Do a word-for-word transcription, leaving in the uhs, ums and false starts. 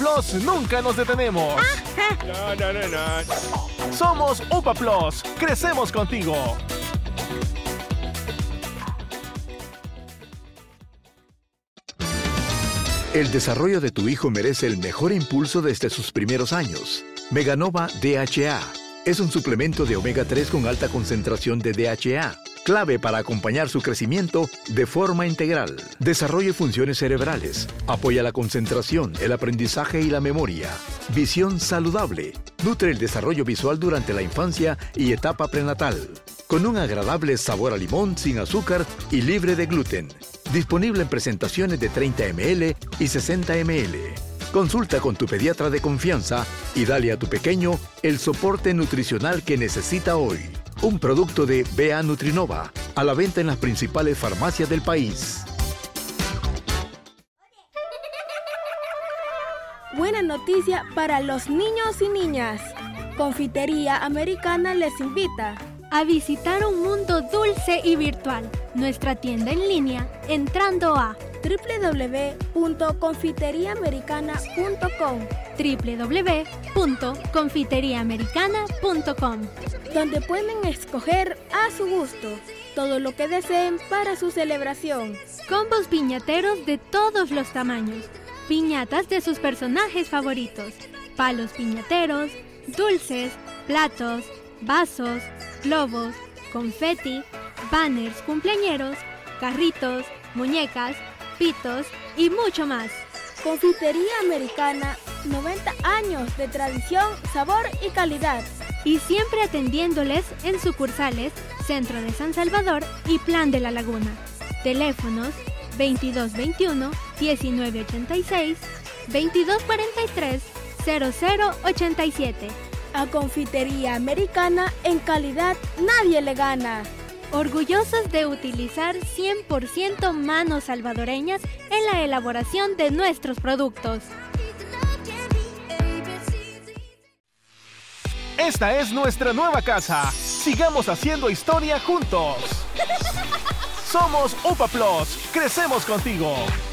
Plus nunca nos detenemos. No, no, no, no. Somos UPA Plus. Crecemos contigo. El desarrollo de tu hijo merece el mejor impulso desde sus primeros años. Meganova D H A es un suplemento de omega tres con alta concentración de D H A, clave para acompañar su crecimiento de forma integral. Desarrolla funciones cerebrales, apoya la concentración, el aprendizaje y la memoria. Visión saludable, nutre el desarrollo visual durante la infancia y etapa prenatal. Con un agradable sabor a limón, sin azúcar y libre de gluten. Disponible en presentaciones de treinta mililitros y sesenta mililitros. Consulta con tu pediatra de confianza y dale a tu pequeño el soporte nutricional que necesita hoy. Un producto de B A Nutrinova, a la venta en las principales farmacias del país. Buena noticia para los niños y niñas. Confitería Americana les invita a visitar un mundo dulce y virtual. Nuestra tienda en línea entrando a doble u doble u doble u punto confitería americana punto com doble u doble u doble u punto confitería americana punto com, donde pueden escoger a su gusto todo lo que deseen para su celebración. Combos piñateros de todos los tamaños, piñatas de sus personajes favoritos, palos piñateros, dulces, platos, vasos, globos, confeti, banners cumpleañeros, carritos, muñecas, pitos y mucho más. Confitería Americana, noventa años de tradición, sabor y calidad. Y siempre atendiéndoles en sucursales Centro de San Salvador y Plan de la Laguna. Teléfonos veintidós veintiuno, diecinueve ochenta y seis, veintidós cuarenta y tres, cero cero ochenta y siete. A Confitería Americana, en calidad nadie le gana. Orgullosos de utilizar cien por ciento manos salvadoreñas en la elaboración de nuestros productos. Esta es nuestra nueva casa. Sigamos haciendo historia juntos. Somos UPA Plus. Crecemos contigo.